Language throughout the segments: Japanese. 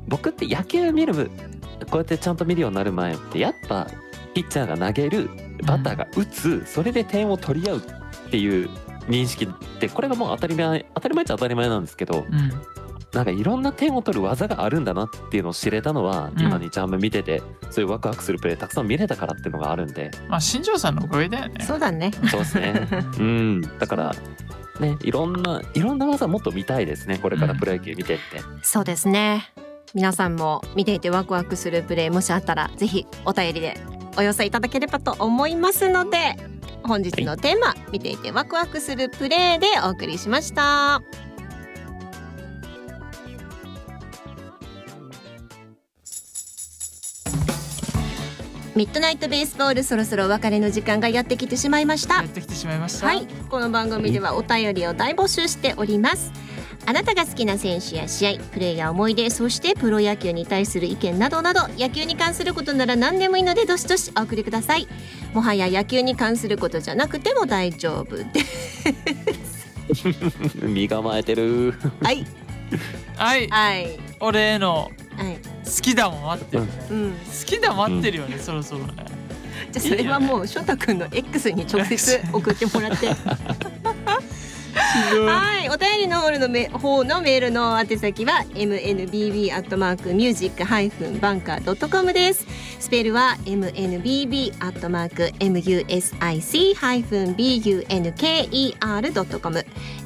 僕って野球見るこうやってちゃんと見るようになる前ってやっぱピッチャーが投げるバッターが打つ、それで点を取り合うっていう認識ってこれがもう当たり前っちゃ当たり前なんですけど、なんかいろんな点を取る技があるんだなっていうのを知れたのは、今日ハム見ててそういうワクワクするプレーたくさん見れたからっていうのがあるんで、 まあ新庄さんのおかげだよね。 そうだね。 そうですね。だからね、いろんな技もっと見たいですね、これからプロ野球見てって。 そうですね。皆さんも見ていてワクワクするプレーもしあったらぜひお便りでお寄せいただければと思いますので、本日のテーマ、見ていてワクワクするプレーでお送りしました。ミッドナイトベースボール、そろそろお別れの時間がやってきてしまいました。 はい、 この番組ではお便りを大募集しております。あなたが好きな選手や試合、プレーや思い出、そしてプロ野球に対する意見などなど、野球に関することなら何でもいいのでどしどしお送りください。もはや野球に関することじゃなくても大丈夫です身構えてる。 はい俺への好きだも待ってる、好きだ待ってるよね、そろそろね。 じゃあそれはもう翔太くんの X に直接送ってもらってはい、お便りの方のメールの宛先は mnbb@music-banker.com です。スペルは mnbb@music-bunker.com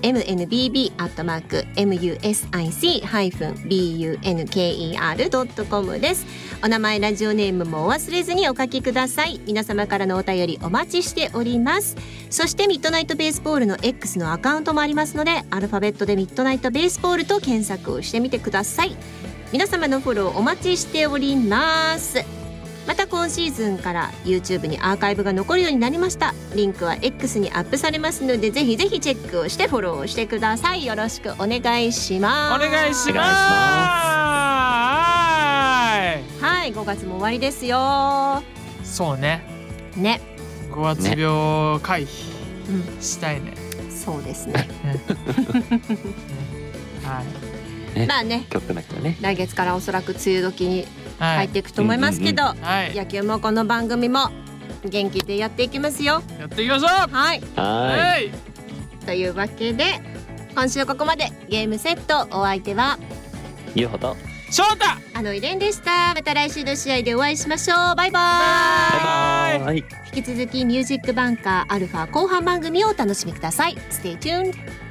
mnbb@music-bunker.com です。お名前、ラジオネームもお忘れずにお書きください。皆様からのお便りお待ちしております。そしてミッドナイトベースボールの X のアカウントもありますので、アルファベットでミッドナイトベースボールと検索をしてみてください。皆様のフォローお待ちしております。また今シーズンから YouTube にアーカイブが残るようになりました。リンクは X にアップされますので、ぜひぜひチェックをしてフォローをしてください。よろしくお願いします。 お願いします。 はい、5月も終わりですよ。 そうね。 ね。 5月病回避したいね。 そうですね。 はい。 まあね、来月からおそらく梅雨時に入っていくと思いますけど、野球もこの番組も元気でやっていきますよ。 やっていきましょう。 はい。というわけで今週ここまでゲームセット、お相手はゆうほと翔太、 イレンでした。また来週の試合でお会いしましょう。バイバーイ。引き続きミュージックバンカーアルファ後半番組をお楽しみください。Stay tuned。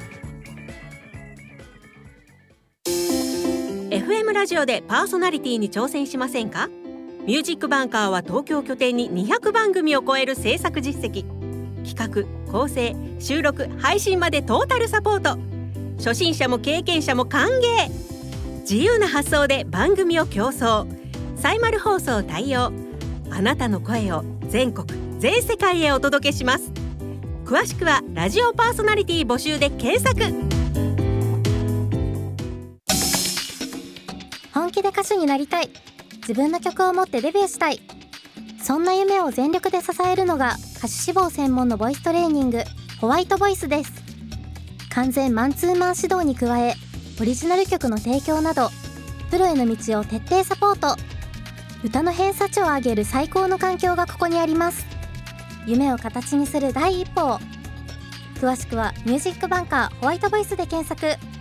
FM ラジオでパーソナリティに挑戦しませんか？ミュージックバンカーは東京拠点に200番組を超える制作実績、企画、構成、収録、配信までトータルサポート。初心者も経験者も歓迎。自由な発想で番組を競争。サイマル放送対応。あなたの声を全国全世界へお届けします。詳しくはラジオパーソナリティ募集で検索。 本気で歌手になりたい、自分の曲を持ってデビューしたい、そんな夢を全力で支えるのが歌手志望専門のボイストレーニング、ホワイトボイスです。完全マンツーマン指導に加え、オリジナル曲の提供などプロへの道を徹底サポート。歌の偏差値を上げる最高の環境がここにあります。夢を形にする第一歩を。詳しくはミュージックバンカーホワイトボイスで検索。